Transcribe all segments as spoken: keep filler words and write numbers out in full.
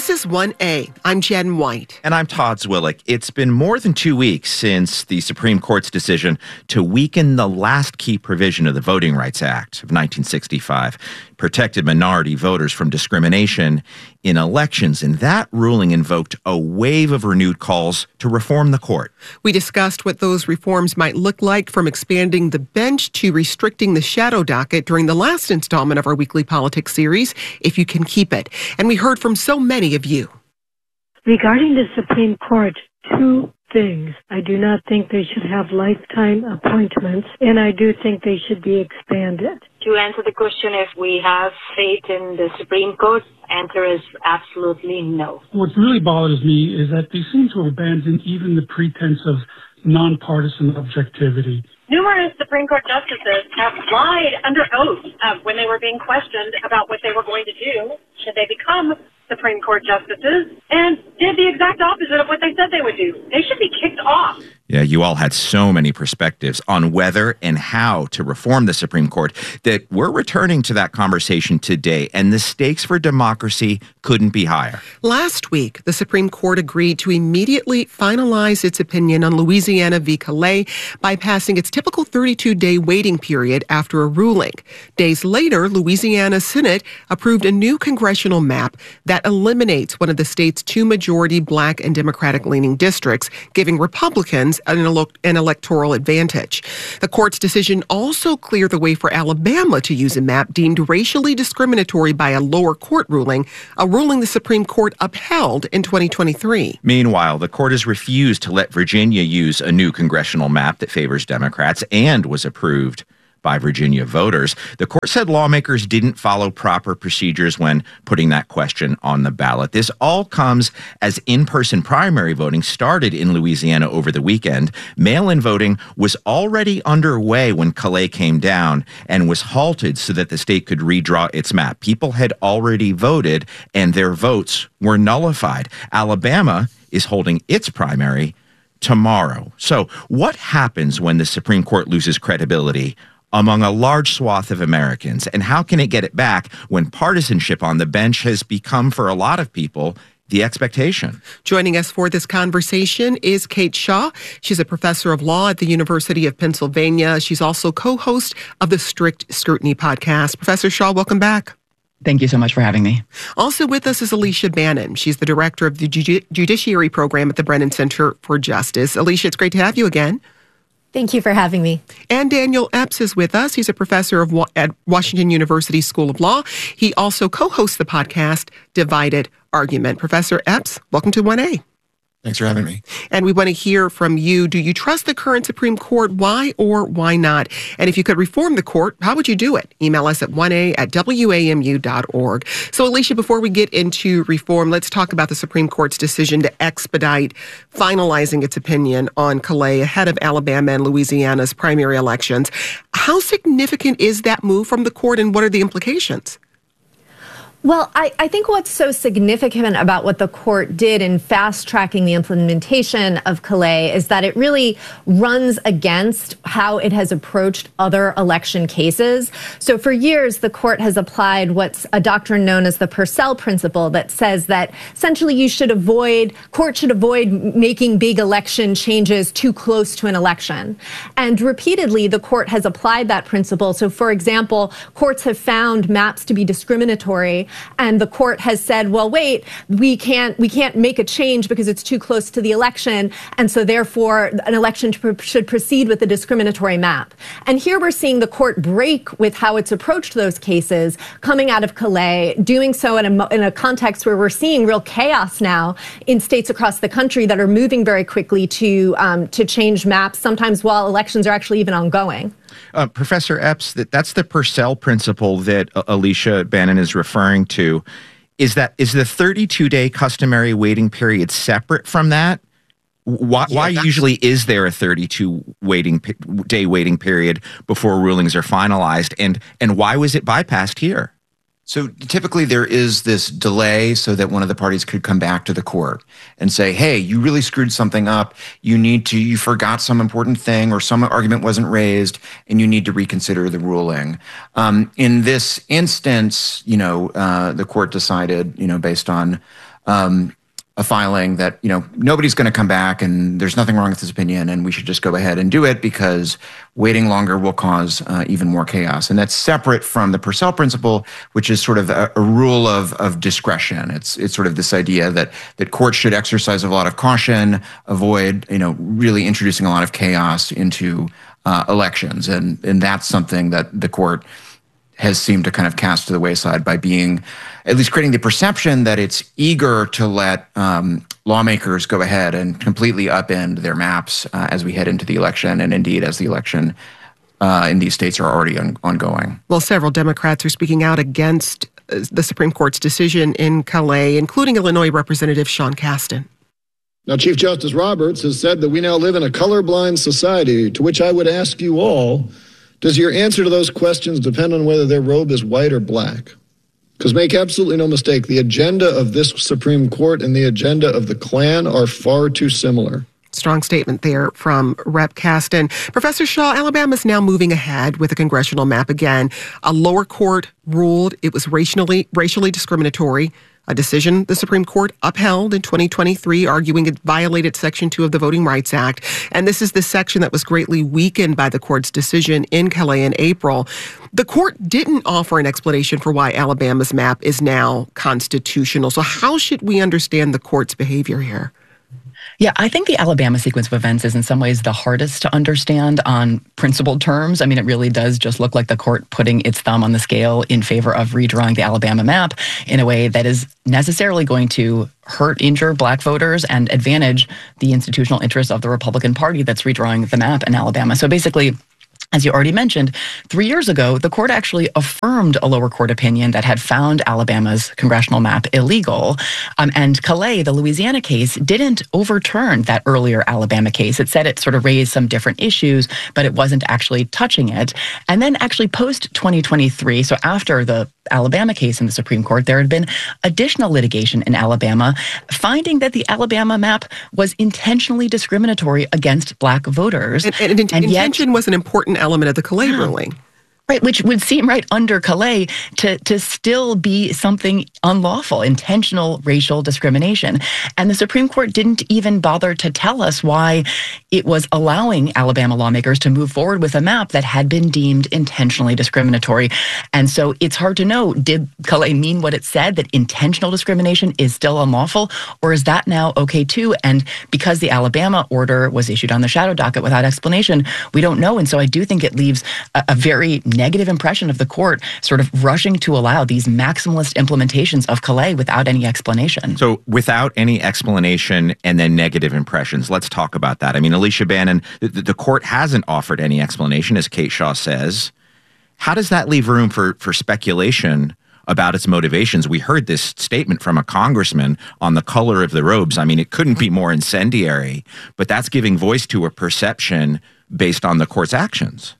This is one A. I'm Jen White. And I'm Todd Zwillick. It's been more than two weeks since the Supreme Court's decision to weaken the last key provision of the Voting Rights Act of nineteen sixty-five, protected minority voters from discrimination in elections. And that ruling invoked a wave of renewed calls to reform the court. We discussed what those reforms might look like, from expanding the bench to restricting the shadow docket during the last installment of our weekly politics series, If You Can Keep It. And we heard from so many of you. Regarding the Supreme Court, two things. I do not think they should have lifetime appointments, and I do think they should be expanded. To answer the question if we have faith in the Supreme Court, answer is absolutely no. What really bothers me is that they seem to abandon even the pretense of nonpartisan objectivity. Numerous Supreme Court justices have lied under oath uh, when they were being questioned about what they were going to do should they become Supreme Court justices, and did the exact opposite of what they said they would do. They should be kicked off. Yeah, you all had so many perspectives on whether and how to reform the Supreme Court that we're returning to that conversation today, and the stakes for democracy couldn't be higher. Last week, the Supreme Court agreed to immediately finalize its opinion on Louisiana v. Calais by passing its typical thirty-two day waiting period after a ruling. Days later, Louisiana's Senate approved a new congressional map that eliminates one of the state's two majority black and Democratic-leaning districts, giving Republicans an, ele- an electoral advantage. The court's decision also cleared the way for Alabama to use a map deemed racially discriminatory by a lower court ruling, a ruling the Supreme Court upheld in twenty twenty-three. Meanwhile, the court has refused to let Virginia use a new congressional map that favors Democrats and was approved by Virginia voters. The court said lawmakers didn't follow proper procedures when putting that question on the ballot. This all comes as in-person primary voting started in Louisiana over the weekend. Mail-in voting was already underway when Calais came down and was halted so that the state could redraw its map. People had already voted and their votes were nullified. Alabama is holding its primary tomorrow. So what happens when the Supreme Court loses credibility among a large swath of Americans? And how can it get it back when partisanship on the bench has become, for a lot of people, the expectation? Joining us for this conversation is Kate Shaw. She's a professor of law at the University of Pennsylvania. She's also co-host of the Strict Scrutiny podcast. Professor Shaw, welcome back. Thank you so much for having me. Also with us is Alicia Bannon. She's the director of the Judi- Judiciary Program at the Brennan Center for Justice. Alicia, it's great to have you again. Thank you for having me. And Daniel Epps is with us. He's a professor of at Washington University School of Law. He also co-hosts the podcast Divided Argument. Professor Epps, welcome to one A. Thanks for having me. And we want to hear from you. Do you trust the current Supreme Court? Why or why not? And if you could reform the court, how would you do it? Email us at one A at W A M U dot org. So, Alicia, before we get into reform, let's talk about the Supreme Court's decision to expedite finalizing its opinion on Calais ahead of Alabama and Louisiana's primary elections. How significant is that move from the court, and what are the implications? Well, I, I think what's so significant about what the court did in fast-tracking the implementation of Calais is that it really runs against how it has approached other election cases. So for years, the court has applied what's a doctrine known as the Purcell principle that says that essentially you should avoid, court should avoid making big election changes too close to an election. And repeatedly, the court has applied that principle. So for example, courts have found maps to be discriminatory, and the court has said, well, wait, we can't we can't make a change because it's too close to the election, and so therefore an election should proceed with a discriminatory map. And here we're seeing the court break with how it's approached those cases, coming out of Calais, doing so in a, in a context where we're seeing real chaos now in states across the country that are moving very quickly to um, to change maps, sometimes while elections are actually even ongoing. Uh, Professor Epps, that, that's the Purcell principle that uh, Alicia Bannon is referring to. Is that is the thirty-two day customary waiting period separate from that? Why, yeah, why usually is there a thirty-two waiting day waiting period before rulings are finalized, and and why was it bypassed here? So typically there is this delay so that one of the parties could come back to the court and say, hey, you really screwed something up. You need to, you forgot some important thing, or some argument wasn't raised, and you need to reconsider the ruling. Um, in this instance, you know, uh, the court decided, you know, based on um, a filing that, you know, nobody's going to come back and there's nothing wrong with this opinion and we should just go ahead and do it because waiting longer will cause uh, even more chaos. And that's separate from the Purcell principle, which is sort of a, a rule of, of discretion. It's it's sort of this idea that that courts should exercise a lot of caution, avoid, you know, really introducing a lot of chaos into uh, elections. And, and that's something that the court has seemed to kind of cast to the wayside by being, at least creating the perception that it's eager to let um, lawmakers go ahead and completely upend their maps uh, as we head into the election, and indeed as the election uh, in these states are already on- ongoing. Well, several Democrats are speaking out against uh, the Supreme Court's decision in Calais, including Illinois Representative Sean Casten. Now, Chief Justice Roberts has said that we now live in a colorblind society, to which I would ask you all, does your answer to those questions depend on whether their robe is white or black? Because make absolutely no mistake, the agenda of this Supreme Court and the agenda of the Klan are far too similar. Strong statement there from Representative Casten. Professor Shaw, Alabama is now moving ahead with a congressional map again. A lower court ruled it was racially racially discriminatory. A decision the Supreme Court upheld in twenty twenty-three, arguing it violated Section two of the Voting Rights Act. And this is the section that was greatly weakened by the court's decision in Calais in April. The court didn't offer an explanation for why Alabama's map is now constitutional. So how should we understand the court's behavior here? Yeah, I think the Alabama sequence of events is in some ways the hardest to understand on principled terms. I mean, it really does just look like the court putting its thumb on the scale in favor of redrawing the Alabama map in a way that is necessarily going to hurt, injure black voters and advantage the institutional interests of the Republican Party that's redrawing the map in Alabama. So basically, as you already mentioned, three years ago, the court actually affirmed a lower court opinion that had found Alabama's congressional map illegal. Um, and Calais, the Louisiana case, didn't overturn that earlier Alabama case. It said it sort of raised some different issues, but it wasn't actually touching it. And then actually post twenty twenty-three, so after the Alabama case in the Supreme Court, there had been additional litigation in Alabama finding that the Alabama map was intentionally discriminatory against black voters. And, and, and, and intention yet, was an important element of the Calais yeah. ruling. Right, which would seem right under Calais to, to still be something unlawful, intentional racial discrimination. And the Supreme Court didn't even bother to tell us why it was allowing Alabama lawmakers to move forward with a map that had been deemed intentionally discriminatory. And so it's hard to know, did Calais mean what it said, that intentional discrimination is still unlawful, or is that now okay too? And because the Alabama order was issued on the shadow docket without explanation, we don't know. And so I do think it leaves a, a very negative impression of the court sort of rushing to allow these maximalist implementations of Calais without any explanation. So without any explanation and then negative impressions, let's talk about that. I mean, Alicia Bannon, the, the court hasn't offered any explanation, as Kate Shaw says. How does that leave room for, for speculation about its motivations? We heard this statement from a congressman on the color of the robes. I mean, it couldn't be more incendiary, but that's giving voice to a perception based on the court's actions.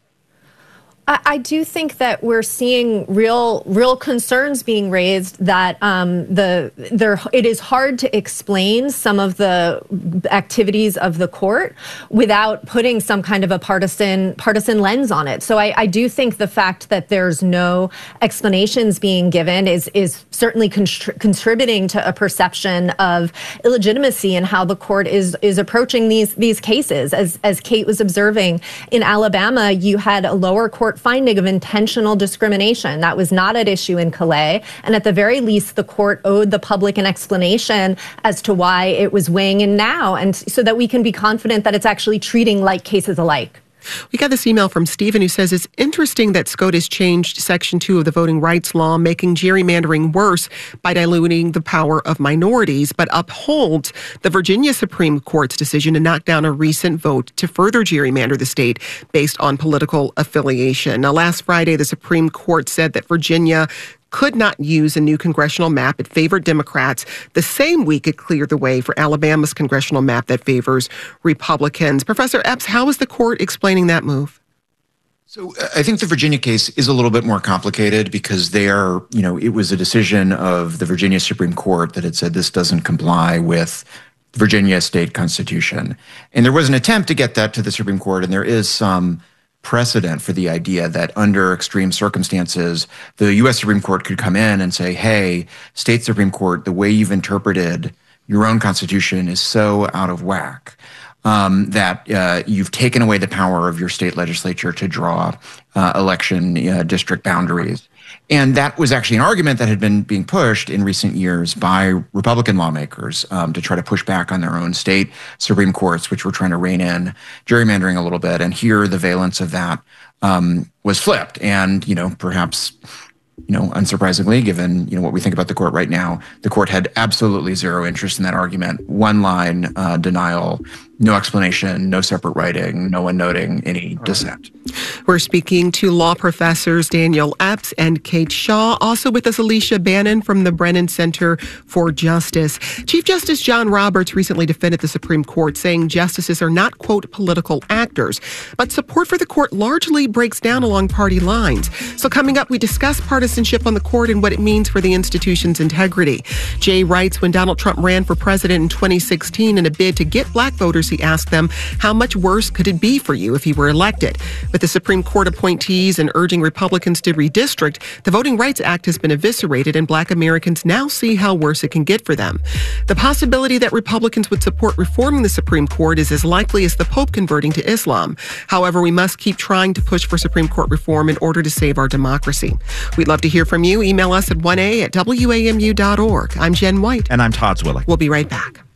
I do think that we're seeing real, real concerns being raised that um, the there it is hard to explain some of the activities of the court without putting some kind of a partisan partisan lens on it. So I, I do think the fact that there's no explanations being given is is certainly contri- contributing to a perception of illegitimacy in how the court is is approaching these these cases. As as Kate was observing, in Alabama, you had a lower court finding of intentional discrimination. That was not at issue in Calais. And at the very least, the court owed the public an explanation as to why it was weighing in now, and so that we can be confident that it's actually treating like cases alike. We got this email from Stephen who says it's interesting that SCOTUS changed Section two of the voting rights law, making gerrymandering worse by diluting the power of minorities, but upholds the Virginia Supreme Court's decision to knock down a recent vote to further gerrymander the state based on political affiliation. Now, last Friday, the Supreme Court said that Virginia could not use a new congressional map. It favored Democrats. The same week, it cleared the way for Alabama's congressional map that favors Republicans. Professor Epps, how is the court explaining that move? So I think the Virginia case is a little bit more complicated because there, you know, it was a decision of the Virginia Supreme Court that had said this doesn't comply with Virginia state constitution. And there was an attempt to get that to the Supreme Court, and there is some precedent for the idea that under extreme circumstances, the U S Supreme Court could come in and say, hey, state Supreme Court, the way you've interpreted your own Constitution is so out of whack um, that uh, you've taken away the power of your state legislature to draw uh, election uh, district boundaries. And that was actually an argument that had been being pushed in recent years by Republican lawmakers um, to try to push back on their own state Supreme Courts, which were trying to rein in gerrymandering a little bit. And here the valence of that um, was flipped. And, you know, perhaps, you know, unsurprisingly, given, you know, what we think about the court right now, the court had absolutely zero interest in that argument. One line uh, denial, no explanation, no separate writing, no one noting any dissent. We're speaking to law professors Daniel Epps and Kate Shaw. Also with us, Alicia Bannon from the Brennan Center for Justice. Chief Justice John Roberts recently defended the Supreme Court, saying justices are not, quote, political actors. But support for the court largely breaks down along party lines. So coming up, we discuss partisanship on the court and what it means for the institution's integrity. Jay writes, when Donald Trump ran for president in twenty sixteen in a bid to get black voters, he asked them, how much worse could it be for you if he were elected? With the Supreme Court appointees and urging Republicans to redistrict, the Voting Rights Act has been eviscerated and black Americans now see how worse it can get for them. The possibility that Republicans would support reforming the Supreme Court is as likely as the Pope converting to Islam. However, we must keep trying to push for Supreme Court reform in order to save our democracy. We'd love to hear from you. Email us at one a at W A M U dot org. I'm Jen White. And I'm Todd Zwillich. We'll be right back.